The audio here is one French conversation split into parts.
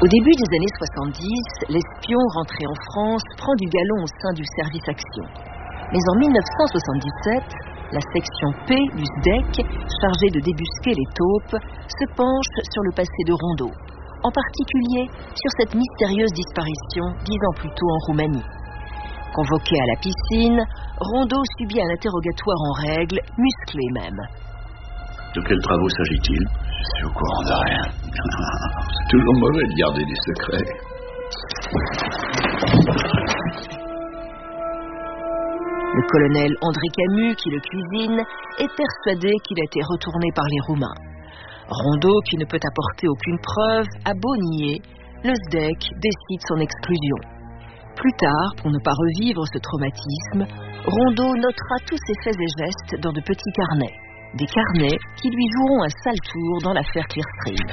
Au début des années 70, l'espion rentré en France prend du galon au sein du service action. Mais en 1977, la section P du SDEC, chargée de débusquer les taupes, se penche sur le passé de Rondeau, en particulier sur cette mystérieuse disparition 10 ans plus tôt en Roumanie. Convoqué à la piscine, Rondeau subit un interrogatoire en règle, musclé même. De quels travaux s'agit-il? Je suis au courant de rien. C'est toujours mauvais de garder des secrets. Le colonel André Camus, qui le cuisine, est persuadé qu'il a été retourné par les Roumains. Rondeau, qui ne peut apporter aucune preuve, a beau nier, le SDEC décide son exclusion. Plus tard, pour ne pas revivre ce traumatisme, Rondeau notera tous ses faits et gestes dans de petits carnets. Des carnets qui lui joueront un sale tour dans l'affaire Clearstream.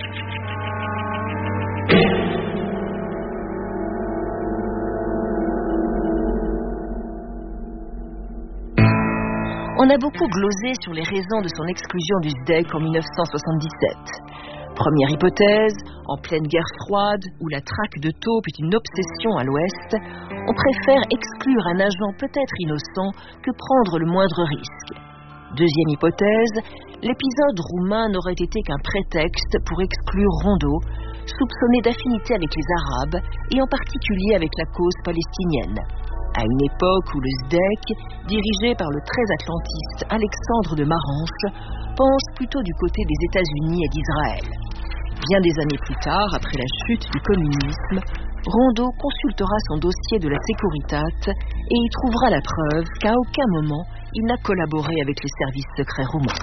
On a beaucoup glosé sur les raisons de son exclusion du SDEC en 1977. Première hypothèse, en pleine guerre froide, où la traque de taupes est une obsession à l'Ouest, on préfère exclure un agent peut-être innocent que prendre le moindre risque. Deuxième hypothèse, l'épisode roumain n'aurait été qu'un prétexte pour exclure Rondeau, soupçonné d'affinité avec les Arabes et en particulier avec la cause palestinienne, à une époque où le SDEC, dirigé par le très atlantiste Alexandre de Maranche, penche plutôt du côté des États-Unis et d'Israël. Bien des années plus tard, après la chute du communisme, Rondeau consultera son dossier de la Securitate et y trouvera la preuve qu'à aucun moment il n'a collaboré avec les services secrets roumains.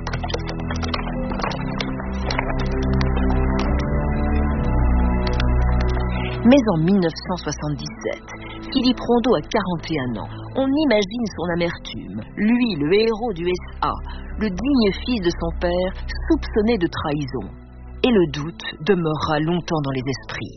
Mais en 1977, Philippe Rondeau a 41 ans. On imagine son amertume. Lui, le héros du SA, le digne fils de son père, soupçonné de trahison. Et le doute demeurera longtemps dans les esprits.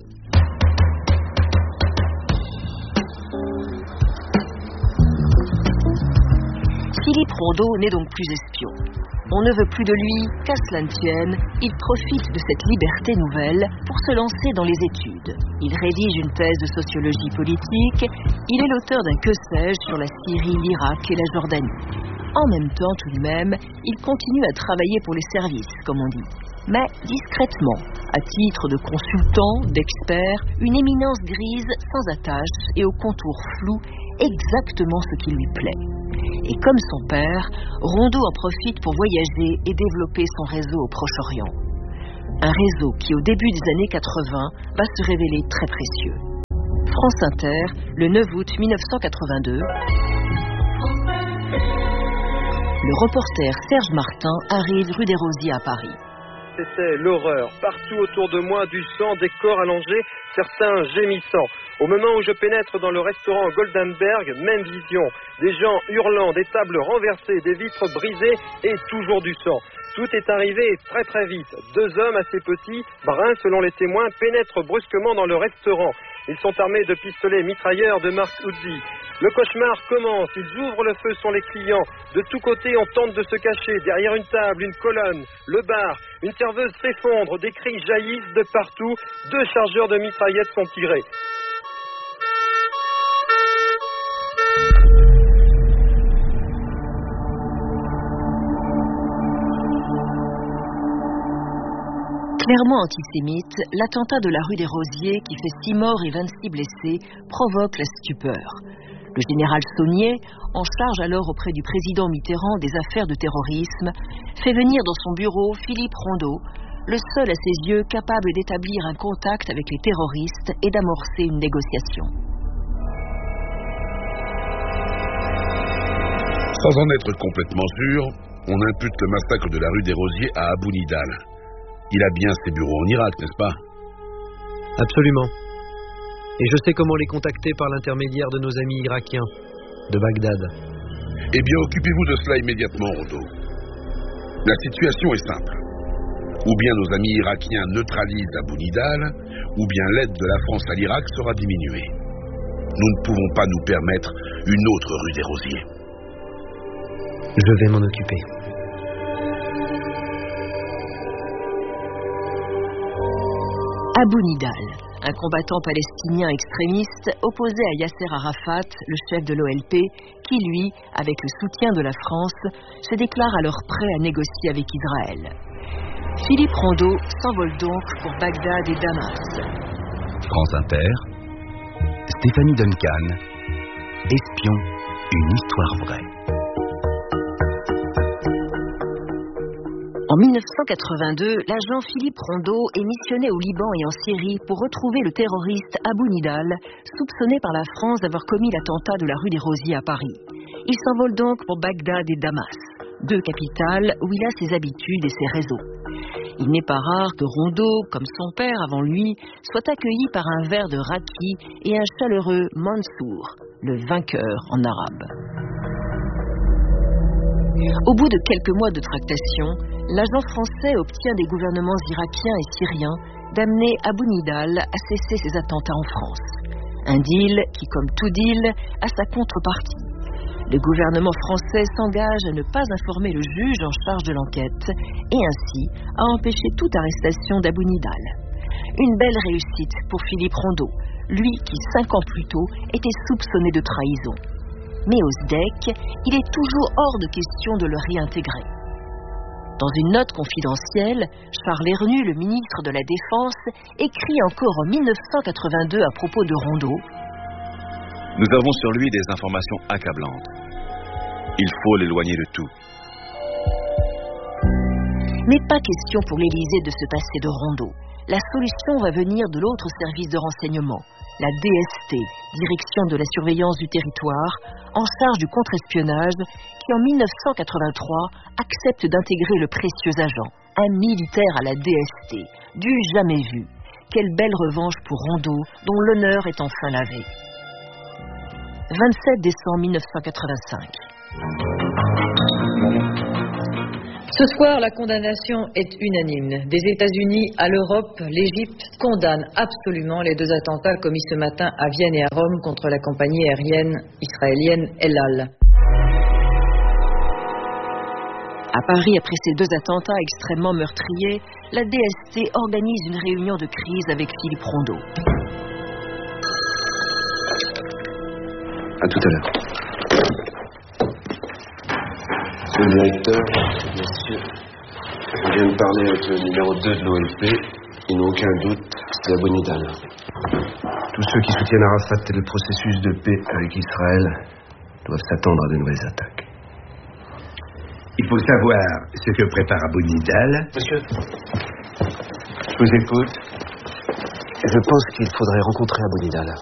Philippe Rondeau n'est donc plus espion. On ne veut plus de lui, qu'à cela ne tienne, il profite de cette liberté nouvelle pour se lancer dans les études. Il rédige une thèse de sociologie politique, il est l'auteur d'un que sais-je sur la Syrie, l'Irak et la Jordanie. En même temps, tout de même, il continue à travailler pour les services, comme on dit. Mais discrètement, à titre de consultant, d'expert, une éminence grise, sans attache et au contour flou, exactement ce qui lui plaît. Et comme son père, Rondeau en profite pour voyager et développer son réseau au Proche-Orient. Un réseau qui, au début des années 80, va se révéler très précieux. France Inter, le 9 août 1982. Le reporter Serge Martin arrive rue des Rosiers à Paris. C'était l'horreur. Partout autour de moi, du sang, des corps allongés, certains gémissant. Au moment où je pénètre dans le restaurant Goldenberg, même vision. Des gens hurlant, des tables renversées, des vitres brisées et toujours du sang. Tout est arrivé très très vite. 2 hommes assez petits, bruns selon les témoins, pénètrent brusquement dans le restaurant. Ils sont armés de pistolets mitrailleurs de marque Uzi. Le cauchemar commence, ils ouvrent le feu sur les clients. De tous côtés, on tente de se cacher, derrière une table, une colonne, le bar. Une serveuse s'effondre, des cris jaillissent de partout. 2 chargeurs de mitraillettes sont tirés. Clairement antisémite, l'attentat de la rue des Rosiers, qui fait 6 morts et 26 blessés, provoque la stupeur. Le général Saunier, en charge alors auprès du président Mitterrand des affaires de terrorisme, fait venir dans son bureau Philippe Rondeau, le seul à ses yeux capable d'établir un contact avec les terroristes et d'amorcer une négociation. Sans en être complètement sûr, on impute le massacre de la rue des Rosiers à Abou Nidal. Il a bien ses bureaux en Irak, n'est-ce pas? Absolument. Et je sais comment les contacter par l'intermédiaire de nos amis irakiens, de Bagdad. Eh bien, occupez-vous de cela immédiatement, Rondeau. La situation est simple. Ou bien nos amis irakiens neutralisent Abou Nidal, ou bien l'aide de la France à l'Irak sera diminuée. Nous ne pouvons pas nous permettre une autre rue des Rosiers. Je vais m'en occuper. Abou Nidal, un combattant palestinien extrémiste opposé à Yasser Arafat, le chef de l'OLP, qui lui, avec le soutien de la France, se déclare alors prêt à négocier avec Israël. Philippe Rondeau s'envole donc pour Bagdad et Damas. France Inter, Stéphanie Duncan, Espion, une histoire vraie. En 1982, l'agent Philippe Rondeau est missionné au Liban et en Syrie pour retrouver le terroriste Abou Nidal, soupçonné par la France d'avoir commis l'attentat de la rue des Rosiers à Paris. Il s'envole donc pour Bagdad et Damas, deux capitales où il a ses habitudes et ses réseaux. Il n'est pas rare que Rondeau, comme son père avant lui, soit accueilli par un verre de raki et un chaleureux Mansour, le vainqueur en arabe. Au bout de quelques mois de tractation, l'agent français obtient des gouvernements irakiens et syriens d'amener Abou Nidal à cesser ses attentats en France. Un deal qui, comme tout deal, a sa contrepartie. Le gouvernement français s'engage à ne pas informer le juge en charge de l'enquête et ainsi à empêcher toute arrestation d'Abou Nidal. Une belle réussite pour Philippe Rondeau, lui qui 5 ans plus tôt était soupçonné de trahison. Mais au SDEC, il est toujours hors de question de le réintégrer. Dans une note confidentielle, Charles Hernu, le ministre de la Défense, écrit encore en 1982 à propos de Rondeau: Nous avons sur lui des informations accablantes. Il faut l'éloigner de tout. Mais pas question pour l'Élysée de se passer de Rondeau. La solution va venir de l'autre service de renseignement, la DST, Direction de la surveillance du territoire, en charge du contre-espionnage, qui en 1983 accepte d'intégrer le précieux agent, un militaire à la DST, du jamais vu. Quelle belle revanche pour Rondeau, dont l'honneur est enfin lavé. 27 décembre 1985. Ce soir, la condamnation est unanime. Des États-Unis à l'Europe, l'Égypte condamne absolument les 2 attentats commis ce matin à Vienne et à Rome contre la compagnie aérienne israélienne El Al. À Paris, après ces 2 attentats extrêmement meurtriers, la DST organise une réunion de crise avec Philippe Rondeau. À tout à l'heure. Monsieur le directeur, messieurs, je viens de parler avec le numéro 2 de l'OLP. Ils n'ont aucun doute, c'est Abou Nidal. Tous ceux qui soutiennent Arafat et le processus de paix avec Israël doivent s'attendre à de nouvelles attaques. Il faut savoir ce que prépare Abou Nidal. Monsieur, je vous écoute. Je pense qu'il faudrait rencontrer Abou Nidal.